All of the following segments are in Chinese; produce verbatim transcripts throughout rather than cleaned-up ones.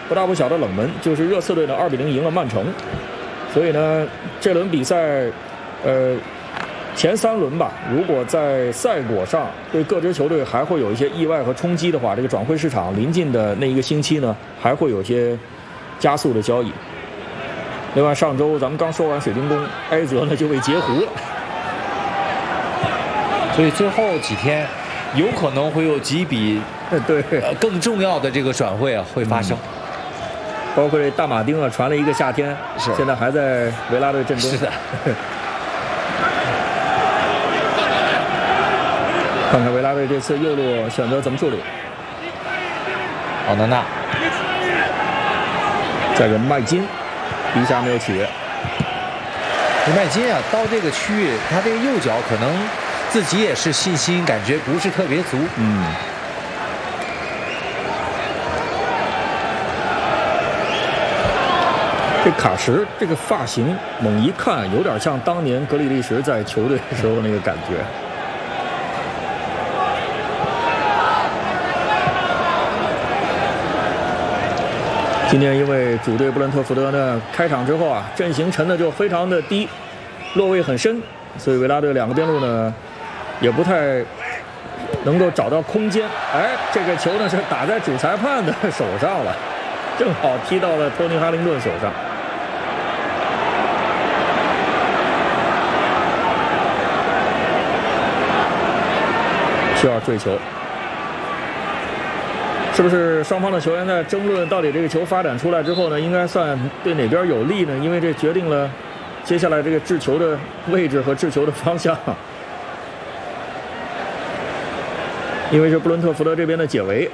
不大不小的冷门，就是热刺队呢二比零赢了曼城。所以呢，这轮比赛，呃，前三轮吧，如果在赛果上对各支球队还会有一些意外和冲击的话，这个转会市场临近的那一个星期呢，还会有些加速的交易。另外，上周咱们刚说完水晶宫，埃泽呢就被截胡了， 所以最后几天有可能会有几笔对、 呃、更重要的这个转会啊会发生。嗯， 包括这大马丁啊，传了一个夏天， 是现在还在维拉队阵中。 是的。 看看维拉队这次右路选择怎么处理。 奥纳纳， 再给麦金，一下没有起。 麦金啊，到这个区域，他这个右脚可能自己也是信心感觉不是特别足。 嗯。这卡什这个发型，猛一看有点像当年格里利什在球队的时候那个感觉。今天因为主队布伦特福德呢，开场之后啊，阵型沉的就非常的低，落位很深，所以维拉队两个边路呢，也不太能够找到空间。哎，这个球呢是打在主裁判的手上了，正好踢到了托尼·哈灵顿手上。需要追球。是不是双方的球员在争论到底这个球发展出来之后呢，应该算对哪边有利呢？因为这决定了接下来这个掷球的位置和掷球的方向。因为是布伦特福德这边的解围。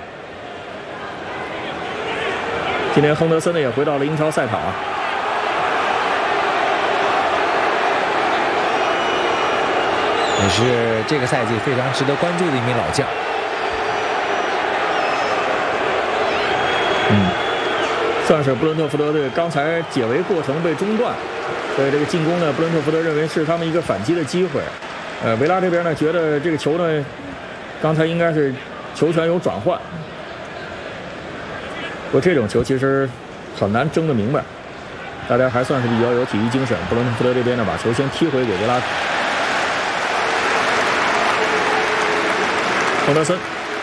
今天亨德森呢也回到了英超赛场。 也是这个赛季非常值得关注的一名老将。 嗯，算是布伦特福德队刚才解围过程被中断，所以这个进攻呢，布伦特福德认为是他们一个反击的机会。呃，维拉这边呢觉得这个球呢，刚才应该是球权有转换，不过这种球其实很难争得明白。大家还算是比较有体育精神，布伦特福德这边呢把球先踢回给维拉。亨德森。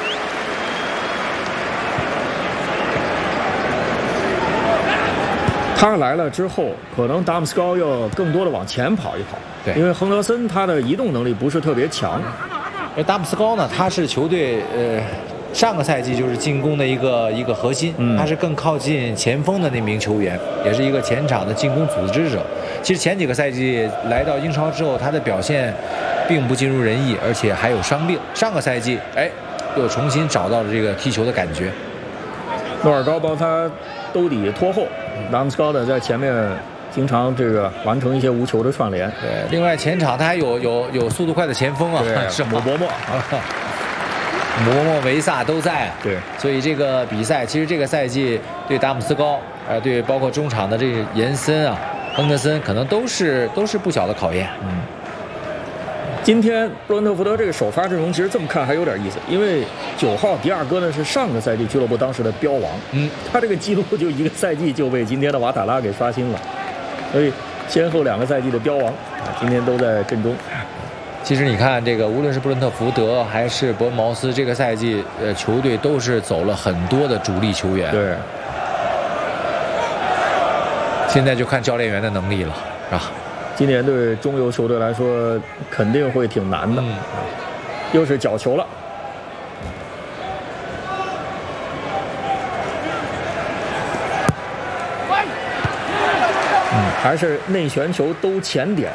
他来了之后，可能达姆斯高要更多的往前跑一跑， 对， 因为亨德森他的移动能力不是特别强。 而达姆斯高呢，他是球队呃上个赛季就是进攻的一个一个核心，嗯、他是更靠近前锋的那名球员，也是一个前场的进攻组织者。其实前几个赛季来到英超之后，他的表现并不尽如人意，而且还有伤病。上个赛季，哎，又重新找到了这个踢球的感觉。 诺尔高帮他兜底拖后。达姆斯高的在前面经常这个完成一些无球的串联。 对，另外前场他还有有有速度快的前锋啊， 是姆伯莫啊， 姆伯莫、维萨都在。 对， 所以这个比赛其实这个赛季对达姆斯高，呃，对包括中场的这个延森啊、亨德森，可能都是都是不小的考验。 嗯。今天布伦特福德这个首发阵容，其实这么看还有点意思，因为九号迪亚哥呢是上个赛季俱乐部当时的标王，嗯，他这个记录就一个赛季就被今天的瓦塔拉给刷新了，所以先后两个赛季的标王，今天都在阵中。 其实你看这个，无论是布伦特福德还是伯恩茅斯，这个赛季呃球队都是走了很多的主力球员。 对， 现在就看教练员的能力了，是吧？ 今年对中游球队来说肯定会挺难的。嗯、又是角球了。嗯，还是内旋球都前点。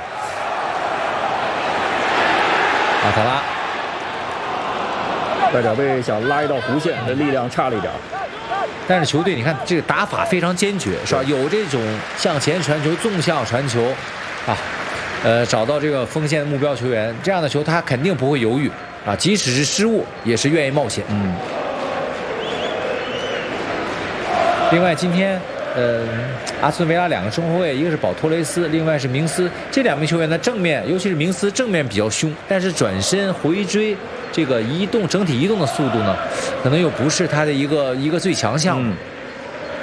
阿塔拉外脚背想拉一道弧线，的力量差了一点。 但是球队你看这个打法非常坚决，是吧？有这种向前传球、纵向传球。啊，呃，找到这个锋线目标球员，这样的球他肯定不会犹豫啊，即使是失误也是愿意冒险。嗯。另外，今天呃，阿斯顿维拉两个中后卫，一个是保托雷斯，另外是明斯，这两名球员的正面，尤其是明斯正面比较凶，但是转身回追这个移动整体移动的速度呢，可能又不是他的一个一个最强项。嗯